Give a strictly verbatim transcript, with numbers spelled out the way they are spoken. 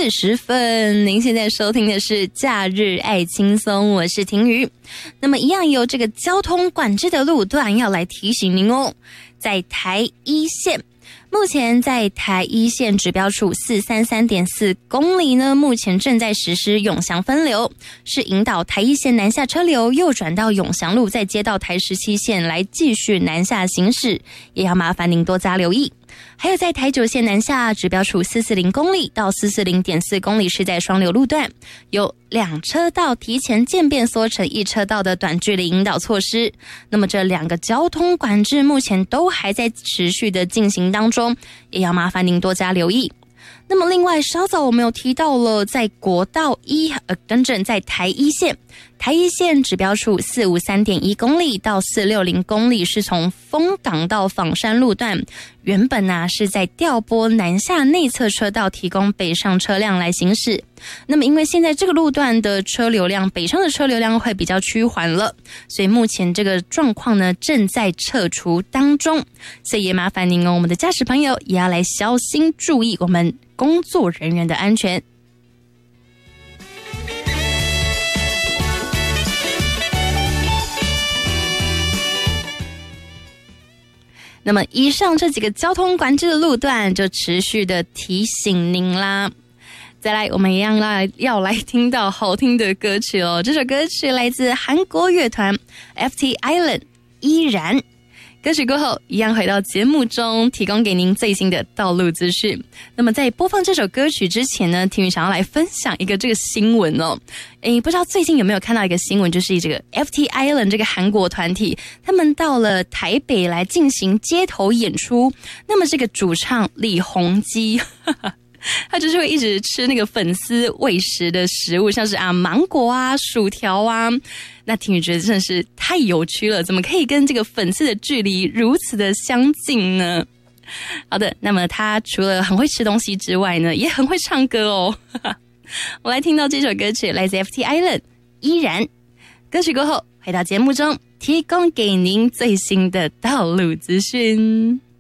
四十分，您现在收听的是假日爱轻松，我是婷瑜。那么一样有这个交通管制的路段要来提醒您哦，在台一线，目前在台一线指标处四三三点四公里呢，目前正在实施永祥分流，是引导台一线南下车流右转到永祥路，再接到台十七线来继续南下行驶，也要麻烦您多加留意。还有在台九线南下指标处四四零公里到四四零点四公里是在双流路段，有两车道提前渐变缩成一车道的短距离引导措施。那么这两个交通管制目前都还在持续的进行当中，也要麻烦您多加留意。那么另外稍早我们有提到了，在国道一呃，更正在台一线，台一线指标处四五三点一公里到四六零公里是从丰港到枋山路段，原本啊是在调拨南下内侧车道提供北上车辆来行驶。那么因为现在这个路段的车流量，北上的车流量会比较趋缓了，所以目前这个状况呢正在撤除当中，所以也麻烦您哦，我们的驾驶朋友也要来小心注意我们工作人员的安全。那么以上这几个交通管制的路段就持续的提醒您啦。再来我们一样来要来听到好听的歌曲哦，这首歌曲来自韩国乐团 F T Island 依然。歌曲过后一样回到节目中，提供给您最新的道路资讯。那么在播放这首歌曲之前呢，婷宇想要来分享一个这个新闻哦。诶，不知道最近有没有看到一个新闻，就是这个 F T Island 这个韩国团体，他们到了台北来进行街头演出。那么这个主唱李弘基他就是会一直吃那个粉丝喂食的食物，像是啊芒果啊、薯条啊。那婷宇觉得真的是太有趣了，怎么可以跟这个粉丝的距离如此的相近呢？好的，那么他除了很会吃东西之外呢，也很会唱歌哦。我来听到这首歌曲来自 F T Island 依然。歌曲过后回到节目中，提供给您最新的道路资讯。